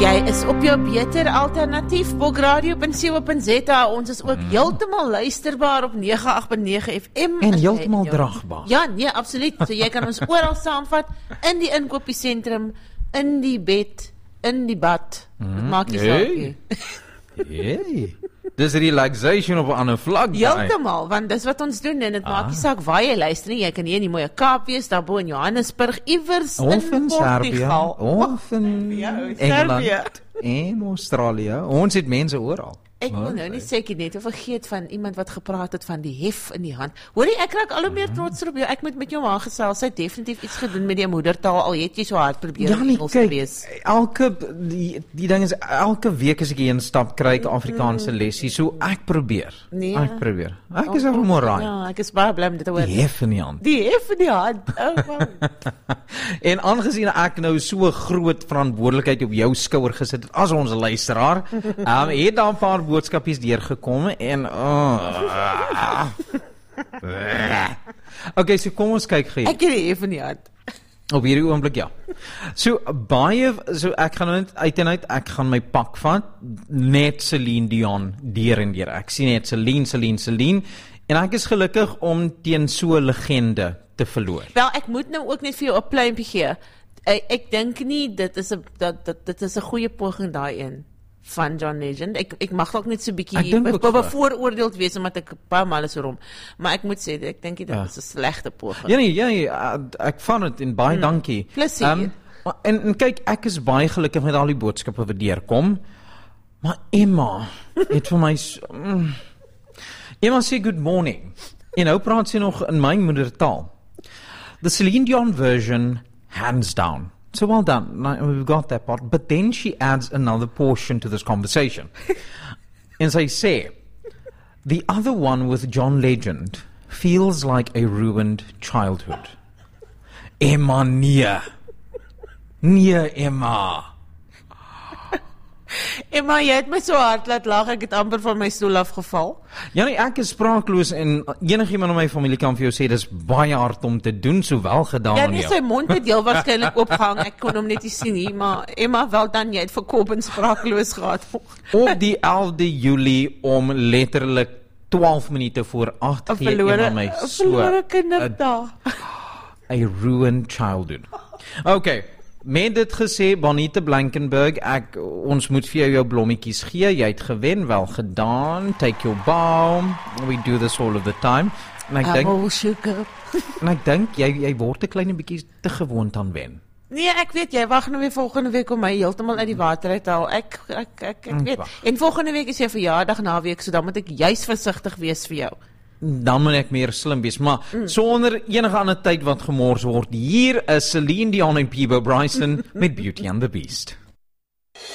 Jy is op jou beter alternatief, Bokradio.co.za. Ons is ook heeltemal luisterbaar op 98.9 FM. En heeltemal dragbaar. Ja, nee, absoluut. So jy kan ons oral saamvat, in die inkopiesentrum, in die bed, in die bad. Dit maak nie saak nie. Hey. Dis relaxation op 'n ander vlak. Heeltemal, want dis wat ons doen en dit maak nie saak waar jy luister nie. Jy kan hier in die mooie Kaap wees, daarbo in Johannesburg, iewers in Portugal. Of in Engeland en Australië. Ons het mense oral. Ek wil nou nie seker net vergeet van iemand wat gepraat het van die hef in die hand. Hoorie, ek raak al hoe meer trots op jou. Ek moet met jou ma gesels. Sy het definitief iets gedoen met die moedertaal. Al het jy so hard probeer Ja, nee, Engels kyk, wees. die ding is, elke week as ek hier instap, kry ek Afrikaanse lesie. So ek probeer. Nee. Ek probeer. Ek is ook moraal. Ja, ek is baie bly om dit te hoor. Die hef in die hand. Die hef in die hand. Oh, wow. En aangesien ek nou so groot verantwoordelikheid op jou skouer gesit het as ons luisteraar, het daar 'n paar boodskapies deurgekom en okay, so kom ons kyk gou. Ek het die hef in die hand. Op hierdie oomblik ja. So ek gaan nou net uit, ek gaan my pak vat, net Celine Dion deur en deur. Ek sien net Celine en ek is gelukkig om teen so 'n legende te verloor. Wel, ek moet nou ook net vir jou 'n pluimpie gee. Ek dink nie dit is 'n goeie poging daai een van John Legend. Ek mag dalk net so 'n bietjie bevooroordeeld wees omdat ek baie mal is oor hom. Maar ek moet sê ek dink dit is 'n slegte poging. Ja, ek van dit en baie dankie. Plesier. En kyk, ek is baie gelukkig met al die boodskappe wat deurkom. Maar Emma het vir my Emma sê good morning. En nou praat sy nog in my moedertaal. The Celine Dion version, hands down. So well done. We've got that part. But then she adds another portion to this conversation. And sy sê, the other one with John Legend feels like a ruined childhood. Emma, nee. Nee, Emma. Emma, jy het my so hard laat lag, ek het amper van my stoel afgeval. Ja nee, ek is spraakloos en enigiemand in my familie kan vir jou sê dis baie hard om te doen, sowel gedaan Ja, aan nie jou. sy mond het heel waarskynlik oopgehang, ek kon hom net nie sien nie, maar Emma, wel dan, jy het verkoop en spraakloos gehad. Op die 11de Julie om letterlik 12 minute voor 8 gee iemand my so 'n verlore kinderdag. A ruined childhood. Okay. Met dit gesê, Bonita Blankenberg, ons moet vir jou blommetjies gee, jy het gewen, wel gedaan, take your bow, we do this all of the time, en ek dink, jy word 'n klein bietjie te gewoond aan wen. Nee, ek weet, jy wag nou weer volgende week om my heeltemal uit die water uit te haal, ek weet, en volgende week is jy verjaardag naweek, so dan moet ek juist versigtig wees vir jou. Dan moet ek meer slim wees, maar sonder enige ander tyd wat gemors word, hier is Celine Dion en Peebo Bryson met Beauty and the Beast.